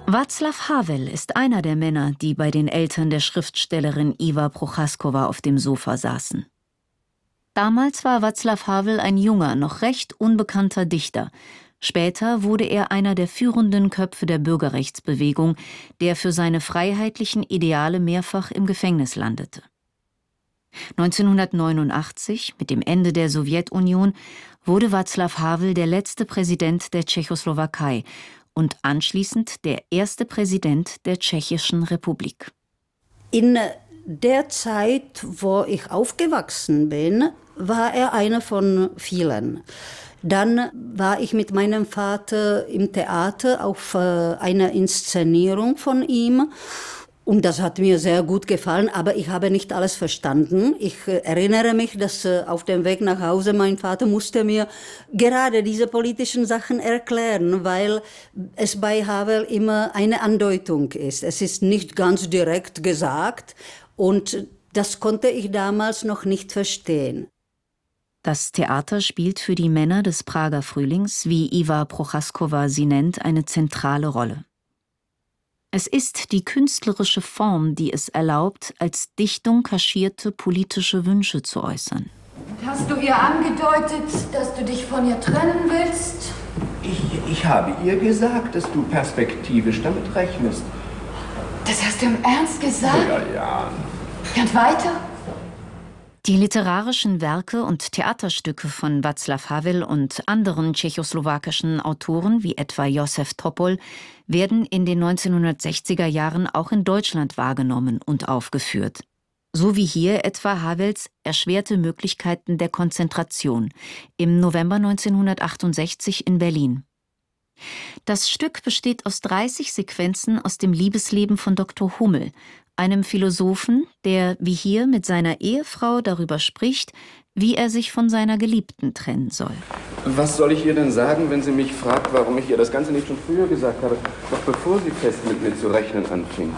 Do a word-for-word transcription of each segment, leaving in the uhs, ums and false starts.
Václav Havel ist einer der Männer, die bei den Eltern der Schriftstellerin Iva Prochaskowa auf dem Sofa saßen. Damals war Václav Havel ein junger, noch recht unbekannter Dichter. Später wurde er einer der führenden Köpfe der Bürgerrechtsbewegung, der für seine freiheitlichen Ideale mehrfach im Gefängnis landete. neunzehnhundertneunundachtzig, mit dem Ende der Sowjetunion, wurde Václav Havel der letzte Präsident der Tschechoslowakei und anschließend der erste Präsident der Tschechischen Republik. In der Zeit, wo ich aufgewachsen bin, war er einer von vielen. Dann war ich mit meinem Vater im Theater auf einer Inszenierung von ihm. Und das hat mir sehr gut gefallen, aber ich habe nicht alles verstanden. Ich erinnere mich, dass auf dem Weg nach Hause mein Vater musste mir gerade diese politischen Sachen erklären, weil es bei Havel immer eine Andeutung ist. Es ist nicht ganz direkt gesagt und das konnte ich damals noch nicht verstehen. Das Theater spielt für die Männer des Prager Frühlings, wie Iva Prochaskowa sie nennt, eine zentrale Rolle. Es ist die künstlerische Form, die es erlaubt, als Dichtung kaschierte politische Wünsche zu äußern. Hast du ihr angedeutet, dass du dich von ihr trennen willst? Ich, ich habe ihr gesagt, dass du perspektivisch damit rechnest. Das hast du im Ernst gesagt? Ja, ja. Und weiter? Die literarischen Werke und Theaterstücke von Václav Havel und anderen tschechoslowakischen Autoren, wie etwa Josef Topol, werden in den neunzehnhundertsechziger Jahren auch in Deutschland wahrgenommen und aufgeführt. So wie hier etwa Havels Erschwerte Möglichkeiten der Konzentration im November neunzehnhundertachtundsechzig in Berlin. Das Stück besteht aus dreißig Sequenzen aus dem Liebesleben von Doktor Hummel, einem Philosophen, der wie hier mit seiner Ehefrau darüber spricht, wie er sich von seiner Geliebten trennen soll. Was soll ich ihr denn sagen, wenn sie mich fragt, warum ich ihr das Ganze nicht schon früher gesagt habe, noch bevor sie fest mit mir zu rechnen anfing?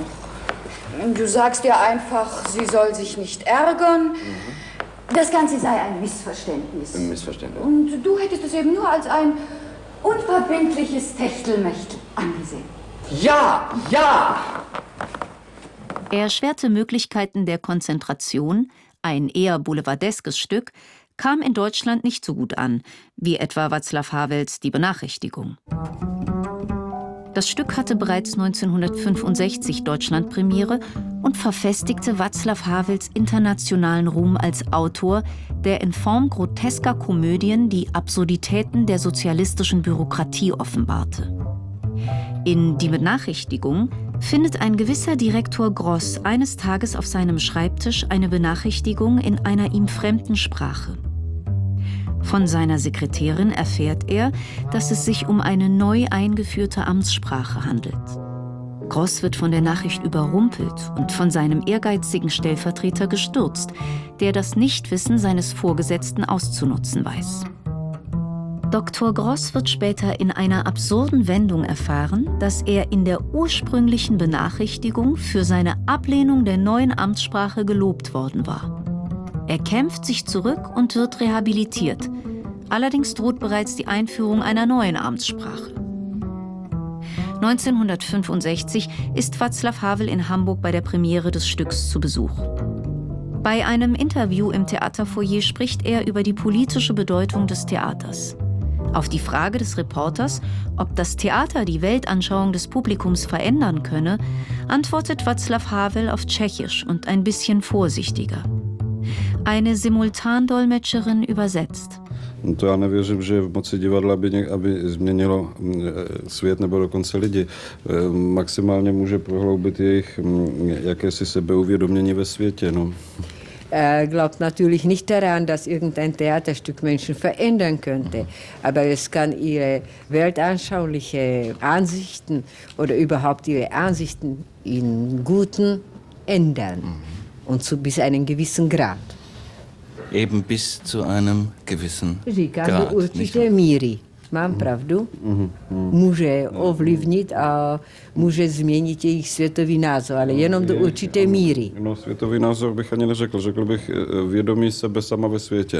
Du sagst ihr einfach, sie soll sich nicht ärgern. Mhm. Das Ganze sei ein Missverständnis. Ein Missverständnis. Und du hättest es eben nur als ein unverbindliches Techtelmechtel angesehen. Ja, ja! Erschwerte Möglichkeiten der Konzentration, ein eher boulevardeskes Stück, kam in Deutschland nicht so gut an, wie etwa Václav Havels Die Benachrichtigung. Das Stück hatte bereits neunzehnhundertfünfundsechzig Deutschlandpremiere und verfestigte Václav Havels internationalen Ruhm als Autor, der in Form grotesker Komödien die Absurditäten der sozialistischen Bürokratie offenbarte. In Die Benachrichtigung findet ein gewisser Direktor Gross eines Tages auf seinem Schreibtisch eine Benachrichtigung in einer ihm fremden Sprache. Von seiner Sekretärin erfährt er, dass es sich um eine neu eingeführte Amtssprache handelt. Gross wird von der Nachricht überrumpelt und von seinem ehrgeizigen Stellvertreter gestürzt, der das Nichtwissen seines Vorgesetzten auszunutzen weiß. Doktor Gross wird später in einer absurden Wendung erfahren, dass er in der ursprünglichen Benachrichtigung für seine Ablehnung der neuen Amtssprache gelobt worden war. Er kämpft sich zurück und wird rehabilitiert. Allerdings droht bereits die Einführung einer neuen Amtssprache. neunzehnhundertfünfundsechzig ist Václav Havel in Hamburg bei der Premiere des Stücks zu Besuch. Bei einem Interview im Theaterfoyer spricht er über die politische Bedeutung des Theaters. Auf die Frage des Reporters, ob das Theater die Weltanschauung des Publikums verändern könne, antwortet Václav Havel auf Tschechisch und ein bisschen vorsichtiger. Eine Simultandolmetscherin übersetzt. To já nevěřím, že v moci divadla by, aby změnilo svět nebo dokonce lidi. Maximálně může prohloubit jejich jakési sebeuvědomění ve světě. No. Er glaubt natürlich nicht daran, dass irgendein Theaterstück Menschen verändern könnte. Aber es kann ihre weltanschauliche Ansichten oder überhaupt ihre Ansichten in Guten ändern. Und zu bis einem gewissen Grad. Eben bis zu einem gewissen Říká Grad. do určité míry. Mám pravdu? Může ovlivnit a může změnit jejich světový názor, ale jenom do určité míry. No, světový názor bych ani neřekl. Řekl bych vědomí sebe sama ve světě.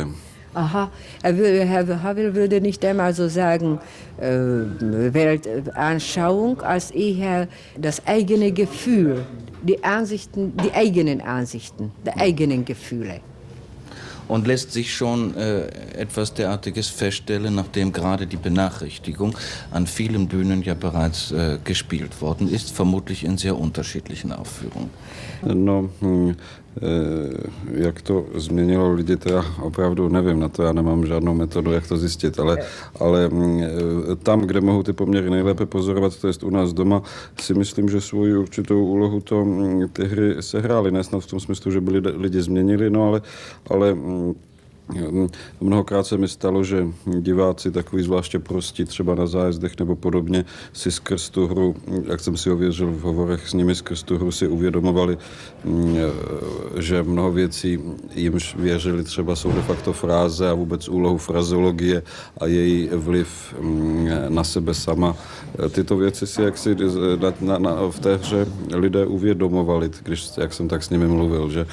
Aha, er würde, Herr Havel würde nicht einmal so sagen, äh, Weltanschauung, als eher das eigene Gefühl, die Ansichten, die eigenen Ansichten, die eigenen Gefühle. Und lässt sich schon äh, etwas derartiges feststellen, nachdem gerade die Benachrichtigung an vielen Bühnen ja bereits äh, gespielt worden ist, vermutlich in sehr unterschiedlichen Aufführungen. No, hm, jak to změnilo lidi, to já opravdu nevím, na to já nemám žádnou metodu, jak to zjistit, ale, ale tam, kde mohu ty poměry nejlépe pozorovat, to jest u nás doma, si myslím, že svoji určitou úlohu to ty hry sehrály, ne snad v tom smyslu, že by lidi změnili, no ale, ale mnohokrát se mi stalo, že diváci takový zvláště prostí, třeba na zájezdech nebo podobně, si skrz tu hru, jak jsem si ověřil v hovorech s nimi, skrz tu hru si uvědomovali, že mnoho věcí jimž věřili třeba jsou de facto fráze a vůbec úlohu frazeologie a její vliv na sebe sama. Tyto věci si jaksi na, na, v té hře lidé uvědomovali, když, jak jsem tak s nimi mluvil, že...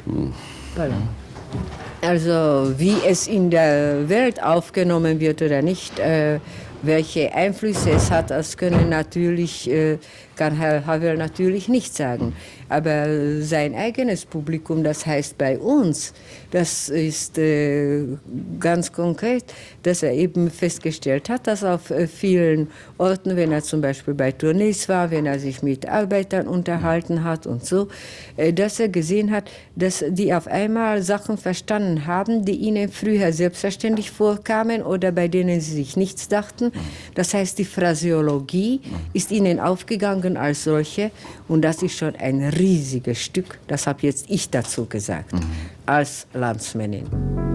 Also wie es in der Welt aufgenommen wird oder nicht, äh, welche Einflüsse es hat, das können natürlich, äh, kann Herr Havel natürlich nicht sagen. Aber sein eigenes Publikum, das heißt bei uns, das ist äh, ganz konkret, dass er eben festgestellt hat, dass auf äh, vielen Orten, wenn er zum Beispiel bei Tournees war, wenn er sich mit Arbeitern unterhalten hat und so, äh, dass er gesehen hat, dass die auf einmal Sachen verstanden haben, die ihnen früher selbstverständlich vorkamen oder bei denen sie sich nichts dachten. Das heißt, die Phraseologie ist ihnen aufgegangen als solche und das ist schon ein riesiges Stück, das habe jetzt ich dazu gesagt, mhm. als Landsmännin.